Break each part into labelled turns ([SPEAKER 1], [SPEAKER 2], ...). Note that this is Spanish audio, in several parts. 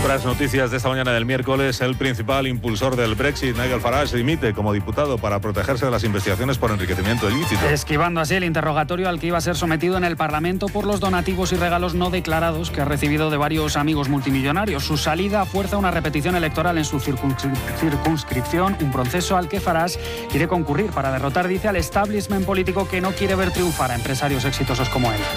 [SPEAKER 1] Otras noticias de esta mañana del miércoles: el principal impulsor del Brexit, Nigel Farage, dimite como diputado para protegerse de las investigaciones por enriquecimiento ilícito.
[SPEAKER 2] Esquivando así el interrogatorio al que iba a ser sometido en el Parlamento por los donativos y regalos no declarados que ha recibido de varios amigos multimillonarios. Su salida fuerza una repetición electoral en su circunscripción, un proceso al que Farage quiere concurrir para derrotar, dice, al establishment político que no quiere ver triunfar a empresarios exitosos como él.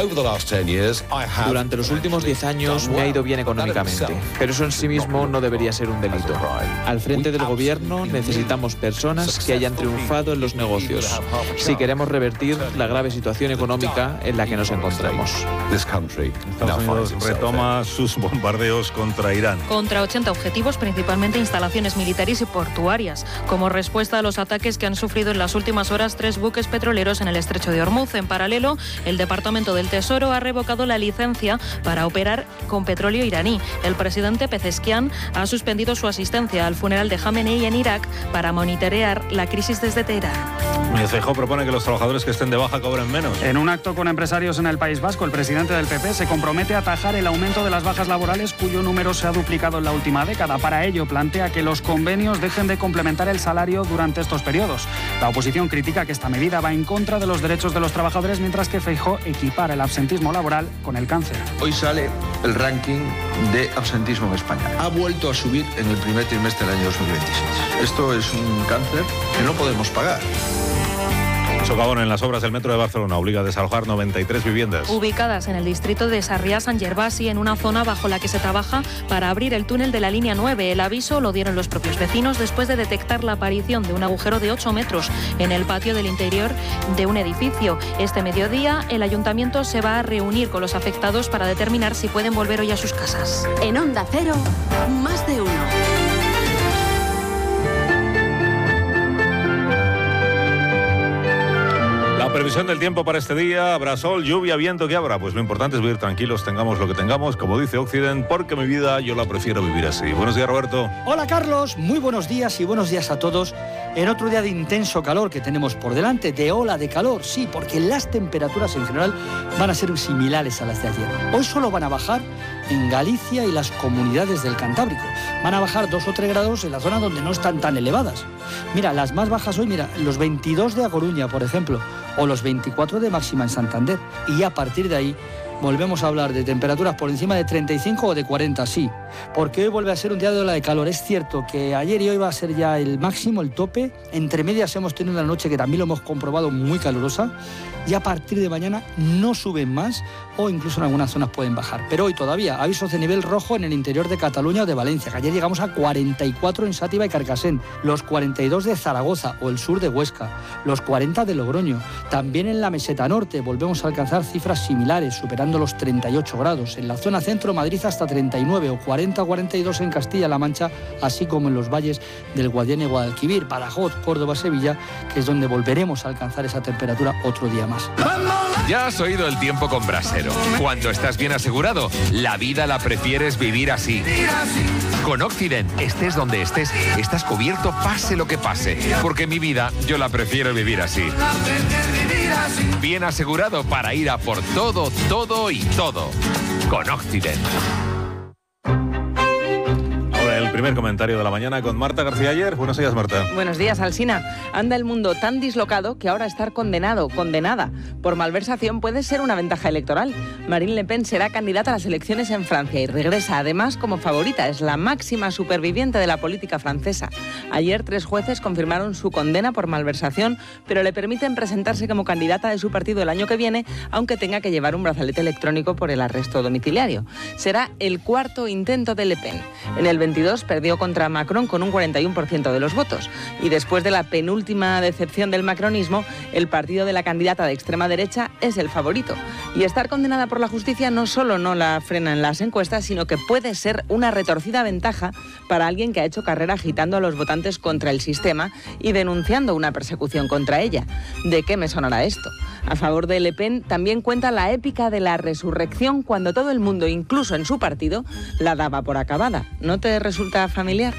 [SPEAKER 3] Durante los últimos 10 años me ha ido bien económicamente, pero eso en sí mismo no debería ser un delito. Al frente del gobierno necesitamos personas que hayan triunfado en los negocios, si queremos revertir la grave situación económica en la que nos encontramos.
[SPEAKER 1] Estados Unidos retoma sus bombardeos contra Irán.
[SPEAKER 4] Contra 80 objetivos, principalmente instalaciones militares y portuarias, como respuesta a los ataques que han sufrido en las últimas horas 3 buques petroleros en el estrecho de Hormuz. En paralelo, el Departamento del Tesoro ha revocado la licencia para operar con petróleo iraní. El presidente Pezeshkian ha suspendido su asistencia al funeral de Jamenei en Irak para monitorear la crisis desde Teherán.
[SPEAKER 1] Feijóo propone que los trabajadores que estén de baja cobren menos.
[SPEAKER 2] En un acto con empresarios en el País Vasco, el presidente del PP se compromete a atajar el aumento de las bajas laborales, cuyo número se ha duplicado en la última década. Para ello, plantea que los convenios dejen de complementar el salario durante estos periodos. La oposición critica que esta medida va en contra de los derechos de los trabajadores, mientras que Feijóo equipara el absentismo laboral con el cáncer.
[SPEAKER 5] Hoy sale el ranking de absentismo en España. Ha vuelto a subir en el primer trimestre del año 2026. Esto es un cáncer que no podemos pagar.
[SPEAKER 1] Socavón en las obras del metro de Barcelona obliga a desalojar 93 viviendas.
[SPEAKER 4] Ubicadas en el distrito de Sarriá-Sant Gervasi, en una zona bajo la que se trabaja para abrir el túnel de la línea 9. El aviso lo dieron los propios vecinos después de detectar la aparición de un agujero de 8 metros en el patio del interior de un edificio. Este mediodía, el ayuntamiento se va a reunir con los afectados para determinar si pueden volver hoy a sus casas.
[SPEAKER 6] En Onda Cero, más de uno.
[SPEAKER 1] La previsión del tiempo para este día: habrá sol, lluvia, viento. ¿Qué habrá? Pues lo importante es vivir tranquilos, tengamos lo que tengamos, como dice Occident, porque mi vida yo la prefiero vivir así. Buenos días, Roberto.
[SPEAKER 7] Hola, Carlos, muy buenos días y buenos días a todos. En otro día de intenso calor que tenemos por delante, de ola de calor, sí, porque las temperaturas en general van a ser similares a las de ayer. Hoy solo van a bajar en Galicia y las comunidades del Cantábrico. Van a bajar 2 o 3 grados en la zona donde no están tan elevadas. Mira, las más bajas hoy, mira, los 22 de A Coruña, por ejemplo, o los 24 de máxima en Santander. Y a partir de ahí volvemos a hablar de temperaturas por encima de 35 o de 40, sí. Porque hoy vuelve a ser un día de ola de calor. Es cierto que ayer y hoy va a ser ya el máximo, el tope. Entre medias hemos tenido una noche que también lo hemos comprobado muy calurosa. Y a partir de mañana no suben más o incluso en algunas zonas pueden bajar. Pero hoy todavía avisos de nivel rojo en el interior de Cataluña o de Valencia, que ayer llegamos a 44 en Sátiva y Carcassén, los 42 de Zaragoza o el sur de Huesca, los 40 de Logroño. También en la meseta norte volvemos a alcanzar cifras similares, superando los 38 grados. En la zona centro, Madrid hasta 39 o 40 o 42 en Castilla-La Mancha, así como en los valles del Guadiana y Guadalquivir, Badajoz, Córdoba, Sevilla, que es donde volveremos a alcanzar esa temperatura otro día más.
[SPEAKER 8] Ya has oído el tiempo con Brasero. Cuando estás bien asegurado, la vida la prefieres vivir así. Con Occident, estés donde estés, estás cubierto pase lo que pase. Porque mi vida, yo la prefiero vivir así. Bien asegurado para ir a por todo, todo y todo. Con Occident.
[SPEAKER 1] El primer comentario de la mañana con Marta García Ayer. Buenos días, Marta.
[SPEAKER 9] Buenos días, Alsina. Anda el mundo tan dislocado que ahora estar condenada por malversación puede ser una ventaja electoral. Marine Le Pen será candidata a las elecciones en Francia y regresa además como favorita. Es la máxima superviviente de la política francesa. Ayer 3 jueces confirmaron su condena por malversación, pero le permiten presentarse como candidata de su partido el año que viene, aunque tenga que llevar un brazalete electrónico por el arresto domiciliario. Será el 4º intento de Le Pen. En el 22 perdió contra Macron con un 41% de los votos. Y después de la penúltima decepción del macronismo, el partido de la candidata de extrema derecha es el favorito. Y estar condenada por la justicia no solo no la frena en las encuestas, sino que puede ser una retorcida ventaja para alguien que ha hecho carrera agitando a los votantes contra el sistema y denunciando una persecución contra ella. ¿De qué me sonará esto? A favor de Le Pen también cuenta la épica de la resurrección cuando todo el mundo, incluso en su partido, la daba por acabada. ¿No te resulta familiar?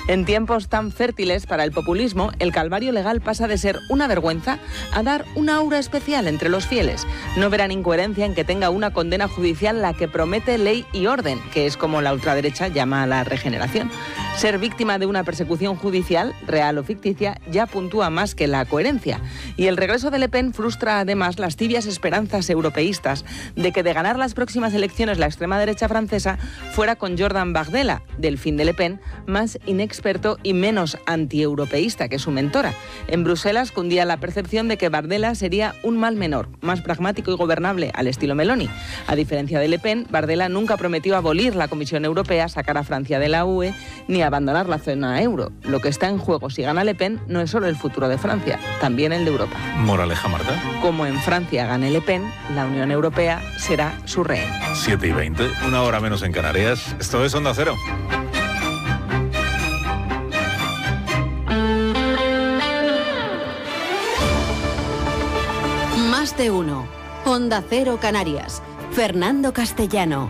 [SPEAKER 9] En tiempos tan fértiles para el populismo, el calvario legal pasa de ser una vergüenza a dar una aura especial entre los fieles. No verán incoherencia en que tenga una condena judicial la que promete ley y orden, que es como la ultraderecha llama a la regeneración. Ser víctima de una persecución judicial, real o ficticia, ya puntúa más que la coherencia. Y el regreso de Le Pen frustra además las tibias esperanzas europeístas de que de ganar las próximas elecciones la extrema derecha francesa fuera con Jordan Bardella, delfín de Le Pen, más inexperto y menos antieuropeísta que su mentora. En Bruselas cundía la percepción de que Bardella sería un mal menor, más pragmático y gobernable al estilo Meloni. A diferencia de Le Pen, Bardella nunca prometió abolir la Comisión Europea, sacar a Francia de la UE, ni abandonar la zona euro. Lo que está en juego si gana Le Pen no es solo el futuro de Francia, también el de Europa.
[SPEAKER 1] Moraleja, Marta.
[SPEAKER 9] Como en Francia gane Le Pen, la Unión Europea será su rehén.
[SPEAKER 1] 7:20, una hora menos en Canarias. Esto es Onda Cero.
[SPEAKER 6] Más de uno. Onda Cero Canarias. Fernando Castellano.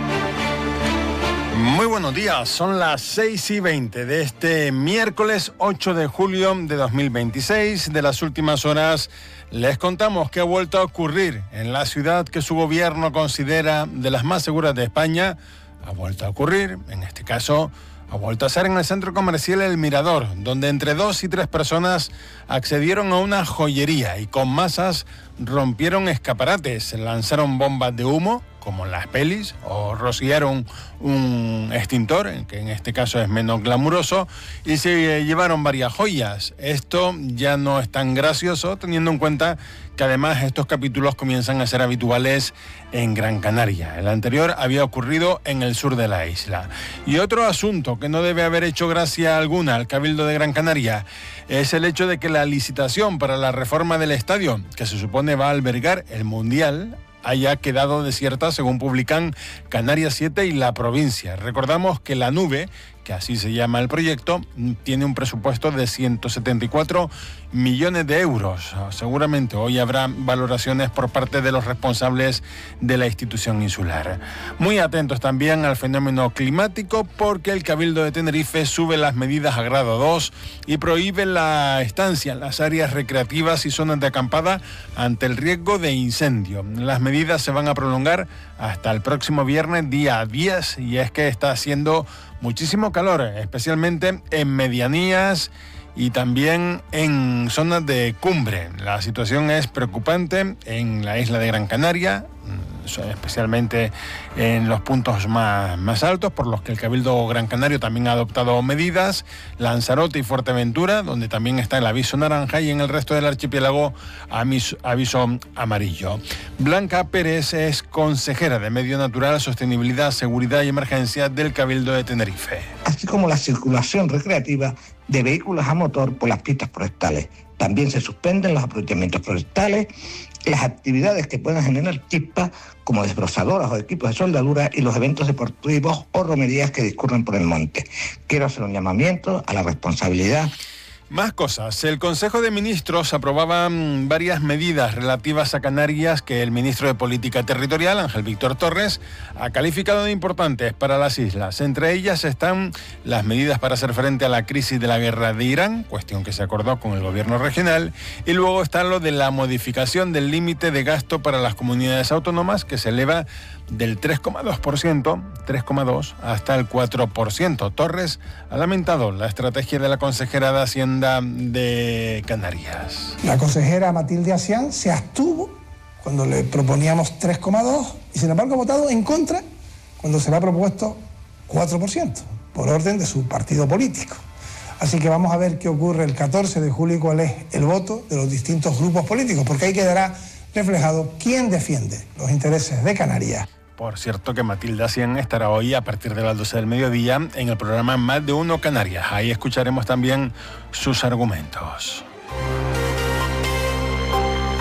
[SPEAKER 10] Muy buenos días, son las 6:20 de este miércoles 8 de julio de 2026. De las últimas horas les contamos que ha vuelto a ocurrir en la ciudad que su gobierno considera de las más seguras de España. Ha vuelto a ocurrir, en este caso, ha vuelto a ser en el centro comercial El Mirador, donde entre 2 y 3 personas accedieron a una joyería y con masas rompieron escaparates, lanzaron bombas de humo, como en las pelis, o rociaron un extintor, que en este caso es menos glamuroso, y se llevaron varias joyas. Esto ya no es tan gracioso, teniendo en cuenta que además estos capítulos comienzan a ser habituales en Gran Canaria. El anterior había ocurrido en el sur de la isla. Y otro asunto que no debe haber hecho gracia alguna al Cabildo de Gran Canaria es el hecho de que la licitación para la reforma del estadio, que se supone va a albergar el Mundial, haya quedado desierta, según publican Canarias 7 y La Provincia. Recordamos que La Nube, que así se llama el proyecto, tiene un presupuesto de 174 millones de euros. Seguramente hoy habrá valoraciones por parte de los responsables de la institución insular. Muy atentos también al fenómeno climático, porque el Cabildo de Tenerife sube las medidas a grado 2 y prohíbe la estancia en las áreas recreativas y zonas de acampada ante el riesgo de incendio. Las medidas se van a prolongar hasta el próximo viernes, día 10, y es que está haciendo muchísimo calor, especialmente en medianías y también en zonas de cumbre. La situación es preocupante en la isla de Gran Canaria, especialmente en los puntos más altos, por los que el Cabildo Gran Canario también ha adoptado medidas. Lanzarote y Fuerteventura, donde también está el aviso naranja, y en el resto del archipiélago aviso amarillo. Blanca Pérez es consejera de Medio Natural, Sostenibilidad, Seguridad y Emergencia del Cabildo de Tenerife.
[SPEAKER 11] Así como la circulación recreativa de vehículos a motor por las pistas forestales. También se suspenden los aprovechamientos forestales, las actividades que puedan generar chispas, como desbrozadoras o equipos de soldadura, y los eventos deportivos o romerías que discurren por el monte. Quiero hacer un llamamiento a la responsabilidad.
[SPEAKER 10] Más cosas. El Consejo de Ministros aprobaba varias medidas relativas a Canarias que el ministro de Política Territorial, Ángel Víctor Torres, ha calificado de importantes para las islas. Entre ellas están las medidas para hacer frente a la crisis de la guerra de Irán, cuestión que se acordó con el gobierno regional, y luego está lo de la modificación del límite de gasto para las comunidades autónomas, que se eleva del 3,2%, hasta el 4%. Torres ha lamentado la estrategia de la consejera de Hacienda de Canarias.
[SPEAKER 12] La consejera Matilde Asián se abstuvo cuando le proponíamos 3,2% y sin embargo ha votado en contra cuando se le ha propuesto 4%, por orden de su partido político. Así que vamos a ver qué ocurre el 14 de julio y cuál es el voto de los distintos grupos políticos, porque ahí quedará reflejado quién defiende los intereses de Canarias.
[SPEAKER 10] Por cierto que Matilde Asián estará hoy a partir de las 12 del mediodía en el programa Más de Uno Canarias. Ahí escucharemos también sus argumentos.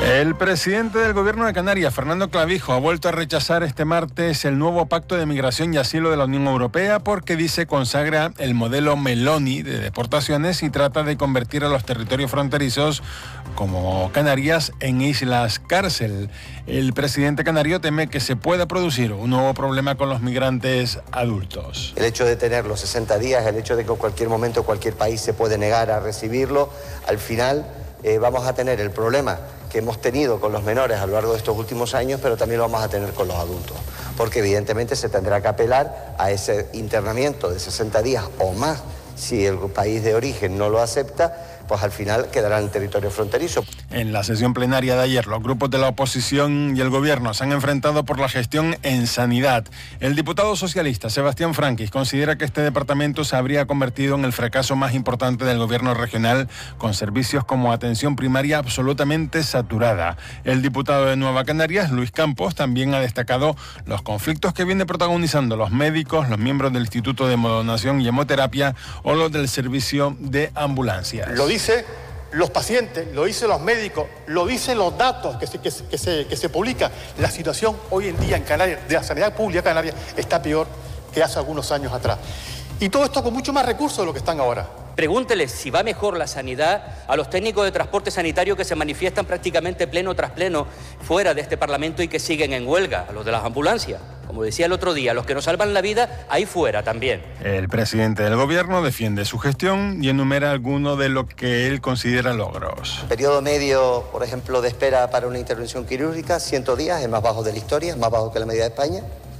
[SPEAKER 10] El presidente del Gobierno de Canarias, Fernando Clavijo, ha vuelto a rechazar este martes el nuevo Pacto de Migración y Asilo de la Unión Europea porque dice consagra el modelo Meloni de deportaciones y trata de convertir a los territorios fronterizos como Canarias en islas cárcel. El presidente canario teme que se pueda producir un nuevo problema con los migrantes adultos.
[SPEAKER 13] El hecho de tener los 60 días, el hecho de que en cualquier momento cualquier país se puede negar a recibirlo, al final vamos a tener el problema que hemos tenido con los menores a lo largo de estos últimos años, pero también lo vamos a tener con los adultos, porque evidentemente se tendrá que apelar a ese internamiento de 60 días o más. Si el país de origen no lo acepta, pues al final quedará en el territorio fronterizo.
[SPEAKER 10] En la sesión plenaria de ayer, los grupos de la oposición y el gobierno se han enfrentado por la gestión en sanidad. El diputado socialista Sebastián Franquis considera que este departamento se habría convertido en el fracaso más importante del gobierno regional, con servicios como atención primaria absolutamente saturada. El diputado de Nueva Canarias, Luis Campos, también ha destacado los conflictos que vienen protagonizando los médicos, los miembros del Instituto de Hemodonación y Hemoterapia o los del servicio de ambulancias.
[SPEAKER 14] Lo dicen los pacientes, lo dicen los médicos, lo dicen los datos que se publican. La situación hoy en día en Canarias, de la sanidad pública canaria, está peor que hace algunos años atrás. Y todo esto con mucho más recursos de lo que están ahora.
[SPEAKER 15] Pregúnteles si va mejor la sanidad a los técnicos de transporte sanitario que se manifiestan prácticamente pleno tras pleno fuera de este Parlamento y que siguen en huelga, a los de las ambulancias. Como decía el otro día, los que nos salvan la vida, ahí fuera también.
[SPEAKER 10] El presidente del gobierno defiende su gestión y enumera algunos de lo que él considera logros.
[SPEAKER 13] Periodo medio, por ejemplo, de espera para una intervención quirúrgica, 100 días, el más bajo de la historia, más bajo que la media de España.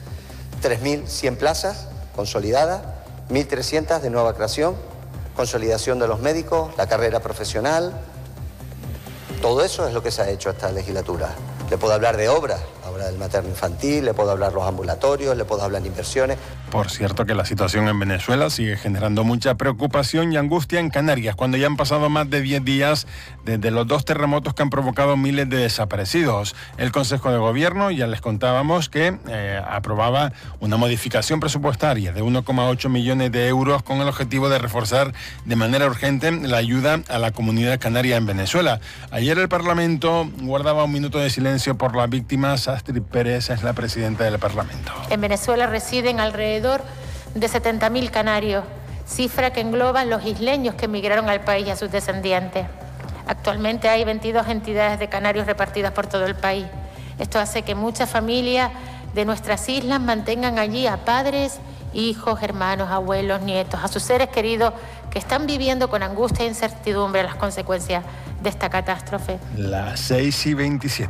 [SPEAKER 13] 3.100 plazas consolidadas, 1.300 de nueva creación, consolidación de los médicos, la carrera profesional. Todo eso es lo que se ha hecho esta legislatura. Le puedo hablar de obras, la obra del materno infantil, le puedo hablar los ambulatorios, le puedo hablar de inversiones.
[SPEAKER 10] Por cierto que la situación en Venezuela sigue generando mucha preocupación y angustia en Canarias, cuando ya han pasado más de 10 días desde los 2 terremotos que han provocado miles de desaparecidos. El Consejo de Gobierno, ya les contábamos que aprobaba una modificación presupuestaria de 1,8 millones de euros con el objetivo de reforzar de manera urgente la ayuda a la comunidad canaria en Venezuela. Ayer el Parlamento guardaba un minuto de silencio por las víctimas. Astrid Pérez es la presidenta del Parlamento.
[SPEAKER 16] En Venezuela residen alrededor de 70.000 canarios, cifra que engloba los isleños que emigraron al país y a sus descendientes. Actualmente hay 22 entidades de canarios repartidas por todo el país. Esto hace que muchas familias de nuestras islas mantengan allí a padres, hijos, hermanos, abuelos, nietos, a sus seres queridos que están viviendo con angustia e incertidumbre las consecuencias de esta catástrofe.
[SPEAKER 10] Las 6:27.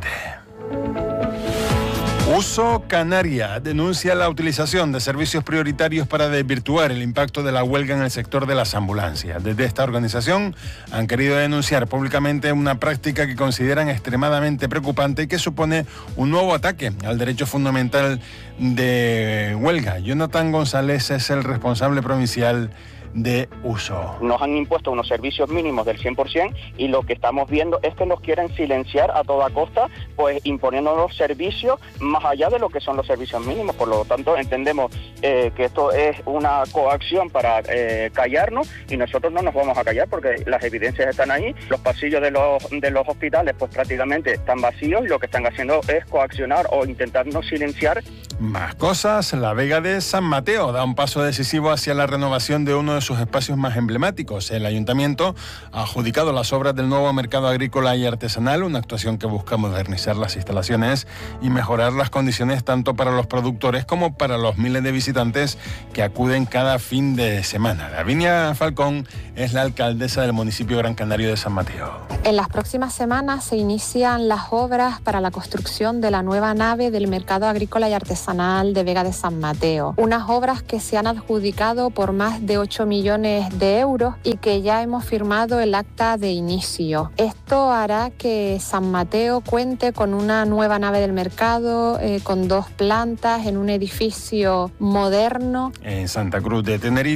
[SPEAKER 10] Uso Canaria denuncia la utilización de servicios prioritarios para desvirtuar el impacto de la huelga en el sector de las ambulancias. Desde esta organización han querido denunciar públicamente una práctica que consideran extremadamente preocupante y que supone un nuevo ataque al derecho fundamental de huelga. Jonathan González es el responsable provincial de Uso.
[SPEAKER 17] Nos han impuesto unos servicios mínimos del 100% y lo que estamos viendo es que nos quieren silenciar a toda costa, pues imponiéndonos servicios más allá de lo que son los servicios mínimos. Por lo tanto, entendemos que esto es una coacción para callarnos y nosotros no nos vamos a callar porque las evidencias están ahí. Los pasillos de los hospitales pues prácticamente están vacíos y lo que están haciendo es coaccionar o intentarnos silenciar.
[SPEAKER 10] Más cosas, la Vega de San Mateo da un paso decisivo hacia la renovación de uno de sus espacios más emblemáticos. El ayuntamiento ha adjudicado las obras del nuevo mercado agrícola y artesanal, una actuación que busca modernizar las instalaciones y mejorar las condiciones tanto para los productores como para los miles de visitantes que acuden cada fin de semana. Lavinia Falcón es la alcaldesa del municipio Gran Canario de San Mateo.
[SPEAKER 18] En las próximas semanas se inician las obras para la construcción de la nueva nave del mercado agrícola y artesanal de Vega de San Mateo. Unas obras que se han adjudicado por más de 8 millones de euros y que ya hemos firmado el acta de inicio. Esto hará que San Mateo cuente con una nueva nave del mercado, con 2 plantas en un edificio moderno.
[SPEAKER 10] En Santa Cruz de Tenerife